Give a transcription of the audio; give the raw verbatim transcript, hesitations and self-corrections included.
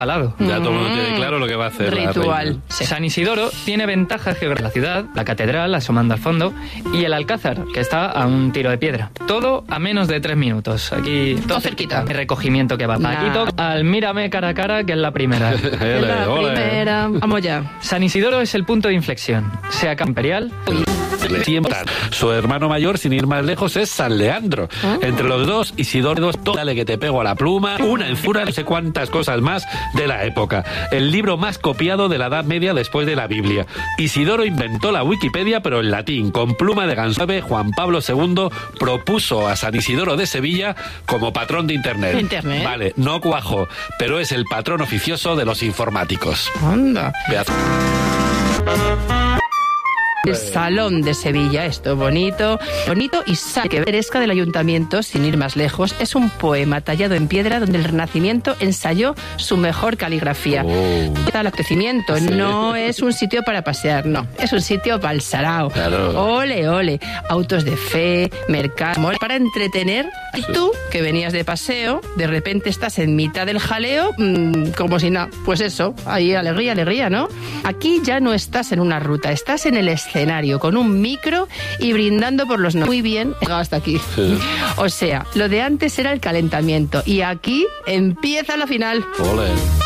al lado. Ya todo el mundo tiene claro lo que va a hacer. Ritual. San Isidoro tiene ventajas geográficas. La ciudad, la catedral asomando al fondo y el Alcázar, que está a un tiro de piedra. Todo a menos de tres minutos. Aquí todo oh, cerquita. El recogimiento que va. Nah. Aquí toca al mírame cara a cara, que es la primera. Es la Ole. primera. Vamos ya. San Isidoro es el punto de inflexión. Sea imperial. Siempre. Su hermano mayor, sin ir más lejos, es San Leandro. ¿Ah? Entre los dos, Isidoro, dale que te pego a la pluma, una enzura, no sé cuántas cosas más de la época. El libro más copiado de la Edad Media después de la Biblia. Isidoro inventó la Wikipedia, pero en latín, con pluma de ganso. Juan Pablo segundo propuso a San Isidoro de Sevilla como patrón de Internet. Internet. Vale, no cuajo, pero es el patrón oficioso de los informáticos. Anda. Pedazo. El Salón de Sevilla, esto bonito, bonito y sal que merezca del ayuntamiento, sin ir más lejos, es un poema tallado en piedra donde el Renacimiento ensayó su mejor caligrafía. Oh. El acontecimiento Sí. no es un sitio para pasear, no, es un sitio para el sarao. Claro. Ole, ole, autos de fe, mercado, para entretener. Y tú, que venías de paseo, de repente estás en mitad del jaleo, mmm, como si nada, pues eso, ahí alegría, alegría, ¿no? Aquí ya no estás en una ruta, estás en el escenario con un micro y brindando por los no. Muy bien, hasta aquí. Sí. O sea, lo de antes era el calentamiento y aquí empieza la final. Ole.